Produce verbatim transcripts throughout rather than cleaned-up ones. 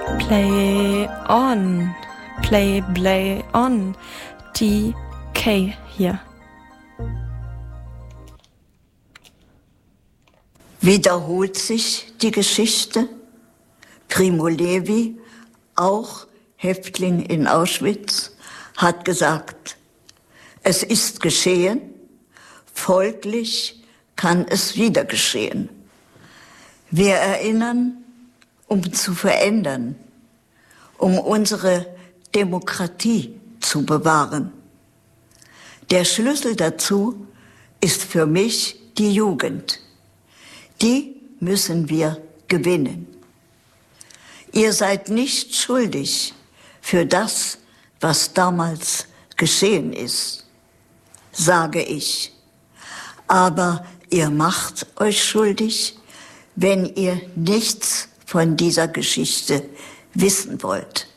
Play on. Play, play on. D K hier. Wiederholt sich die Geschichte? Primo Levi, auch Häftling in Auschwitz, hat gesagt, es ist geschehen, folglich kann es wieder geschehen. Wir erinnern, um zu verändern, um unsere Demokratie zu bewahren. Der Schlüssel dazu ist für mich die Jugend. Die müssen wir gewinnen. Ihr seid nicht schuldig für das, was damals geschehen ist, sage ich. Aber ihr macht euch schuldig, wenn ihr nichts von dieser Geschichte wissen wollt.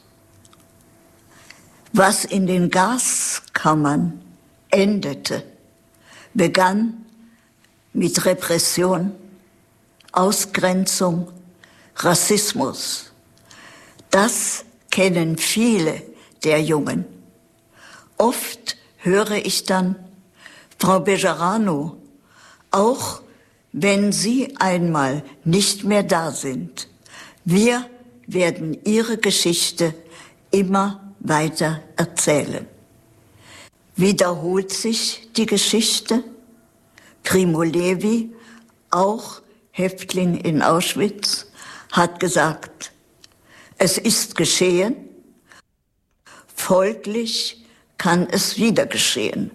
Was in den Gaskammern endete, begann mit Repression, Ausgrenzung, Rassismus. Das kennen viele der Jungen. Oft höre ich dann, Frau Bejarano, auch wenn Sie einmal nicht mehr da sind, wir werden Ihre Geschichte immer weiter erzählen. Wiederholt sich die Geschichte? Primo Levi, auch Häftling in Auschwitz, hat gesagt, es ist geschehen, folglich kann es wieder geschehen.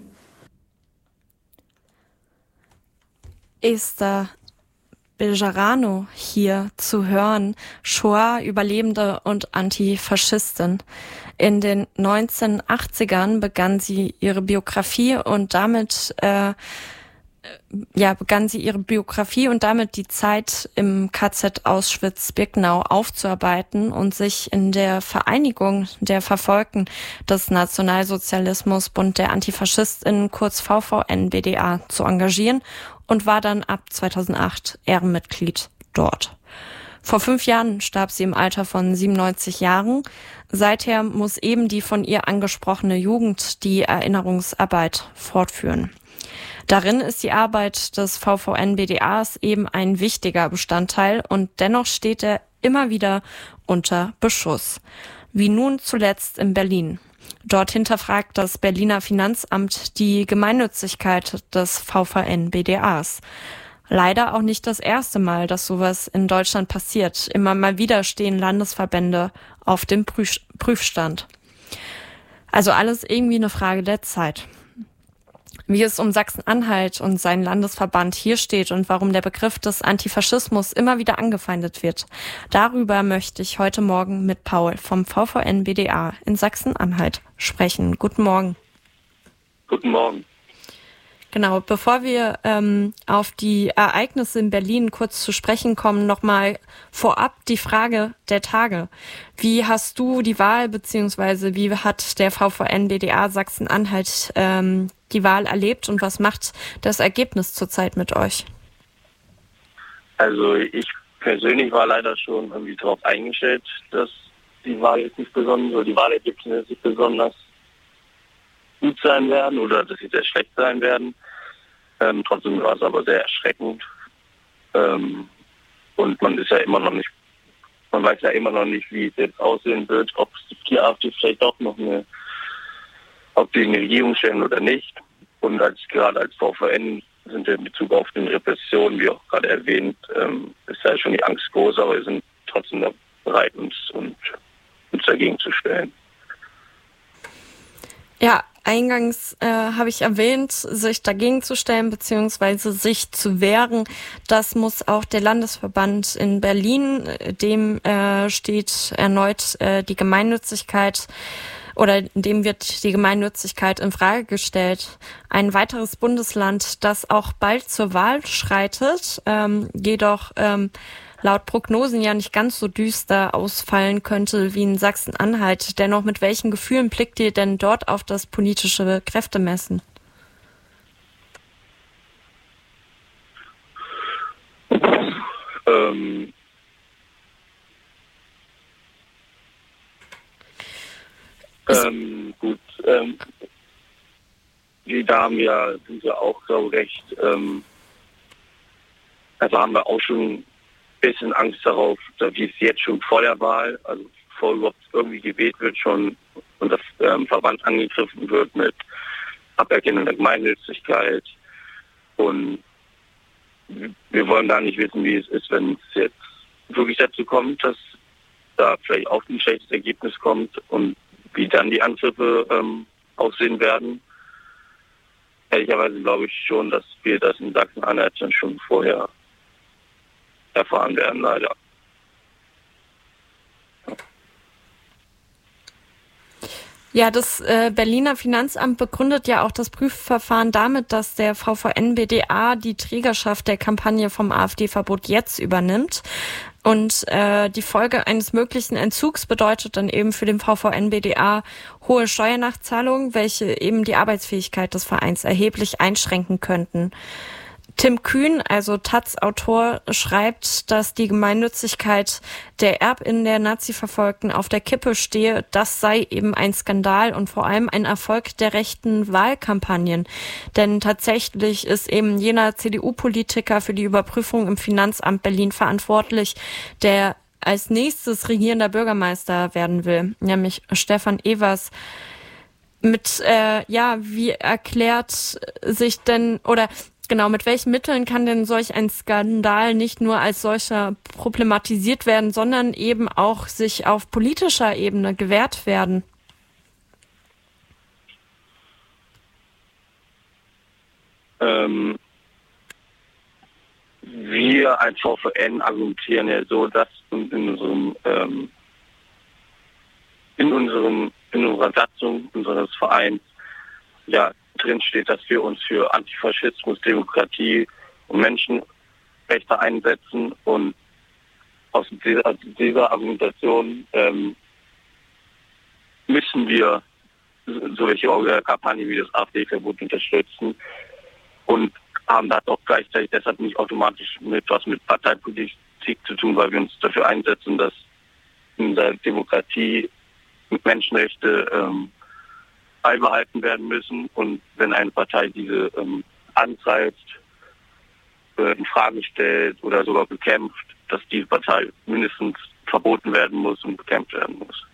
Esther Bejarano hier zu hören, Shoah-Überlebende und Antifaschistin. In den neunzehnhundertachtzigern begann sie ihre Biografie und damit äh, ja begann sie ihre Biografie und damit die Zeit im K Z Auschwitz-Birkenau aufzuarbeiten und sich in der Vereinigung der Verfolgten des Nationalsozialismus Bund der AntifaschistInnen, kurz V V N B D A, zu engagieren und war dann ab zweitausendacht Ehrenmitglied dort. Vor fünf Jahren starb sie im Alter von siebenundneunzig Jahren. Seither muss eben die von ihr angesprochene Jugend die Erinnerungsarbeit fortführen. Darin ist die Arbeit des V V N B D As eben ein wichtiger Bestandteil und dennoch steht er immer wieder unter Beschuss. Wie nun zuletzt in Berlin. Dort hinterfragt das Berliner Finanzamt die Gemeinnützigkeit des V V N B D As. Leider auch nicht das erste Mal, dass sowas in Deutschland passiert. Immer mal wieder stehen Landesverbände auf dem Prüf- Prüfstand. Also alles irgendwie eine Frage der Zeit. Wie es um Sachsen-Anhalt und seinen Landesverband hier steht und warum der Begriff des Antifaschismus immer wieder angefeindet wird, darüber möchte ich heute Morgen mit Paul vom V V N B D A in Sachsen-Anhalt sprechen. Guten Morgen. Guten Morgen. Genau, bevor wir ähm, auf die Ereignisse in Berlin kurz zu sprechen kommen, nochmal vorab die Frage der Tage. Wie hast du die Wahl, beziehungsweise wie hat der V V N B D A Sachsen-Anhalt ähm, die Wahl erlebt und was macht das Ergebnis zurzeit mit euch? Also ich persönlich war leider schon irgendwie darauf eingestellt, dass die Wahl jetzt nicht besonders, oder die Wahlergebnisse nicht besonders gut sein werden oder dass sie sehr schlecht sein werden. Ähm, trotzdem war es aber sehr erschreckend. Ähm, und man ist ja immer noch nicht, man weiß ja immer noch nicht, wie es jetzt aussehen wird, ob die AfD vielleicht doch noch eine, ob die eine Regierung stellen oder nicht. Und als gerade als V V N sind wir in Bezug auf den Repressionen, wie auch gerade erwähnt, ähm, ist ja schon die Angst groß, aber wir sind trotzdem bereit, uns, und, uns dagegen zu stellen. Ja, eingangs äh, habe ich erwähnt, sich dagegen zu stellen bzw. sich zu wehren. Das muss auch der Landesverband in Berlin, dem äh, steht erneut äh, die Gemeinnützigkeit oder dem wird die Gemeinnützigkeit in Frage gestellt. Ein weiteres Bundesland, das auch bald zur Wahl schreitet, ähm, jedoch ähm, laut Prognosen ja nicht ganz so düster ausfallen könnte wie in Sachsen-Anhalt. Dennoch, mit welchen Gefühlen blickt ihr denn dort auf das politische Kräftemessen? Ähm, Ähm, gut, ähm, die Damen ja sind ja auch so recht, ähm, also haben wir auch schon ein bisschen Angst darauf, wie es jetzt schon vor der Wahl, also bevor überhaupt irgendwie gewählt wird, schon und das ähm, Verband angegriffen wird mit Aberkennung der Gemeinnützigkeit. Und wir wollen gar nicht wissen, wie es ist, wenn es jetzt wirklich dazu kommt, dass da vielleicht auch ein schlechtes Ergebnis kommt und wie dann die Angriffe ähm, aussehen werden. Ehrlicherweise glaube ich schon, dass wir das in Sachsen-Anhalt dann schon vorher erfahren werden, leider. Ja, das äh, Berliner Finanzamt begründet ja auch das Prüfverfahren damit, dass der V V N B D A die Trägerschaft der Kampagne vom AfD-Verbot jetzt übernimmt. Und äh, die Folge eines möglichen Entzugs bedeutet dann eben für den V V N B D A hohe Steuernachzahlungen, welche eben die Arbeitsfähigkeit des Vereins erheblich einschränken könnten. Tim Kühn, also Taz-Autor, schreibt, dass die Gemeinnützigkeit der ErbInnen der Nazi-Verfolgten auf der Kippe stehe. Das sei eben ein Skandal und vor allem ein Erfolg der rechten Wahlkampagnen. Denn tatsächlich ist eben jener C D U-Politiker für die Überprüfung im Finanzamt Berlin verantwortlich, der als nächstes regierender Bürgermeister werden will, nämlich Stefan Evers. Mit, äh, ja, wie erklärt sich denn, oder Genau, mit welchen Mitteln kann denn solch ein Skandal nicht nur als solcher problematisiert werden, sondern eben auch sich auf politischer Ebene gewährt werden? Ähm, wir als V V N argumentieren ja so, dass in unserem, ähm, in unserem, in unserer Satzung unseres Vereins ja drin steht, dass wir uns für Antifaschismus, Demokratie und Menschenrechte einsetzen, und aus dieser, aus dieser Argumentation ähm, müssen wir solche Kampagnen wie das AfD-Verbot unterstützen und haben das auch gleichzeitig deshalb nicht automatisch mit was mit Parteipolitik zu tun, weil wir uns dafür einsetzen, dass in der Demokratie Menschenrechte ähm, beibehalten werden müssen, und wenn eine Partei diese ähm, angreift, äh, in Frage stellt oder sogar bekämpft, dass diese Partei mindestens verboten werden muss und bekämpft werden muss.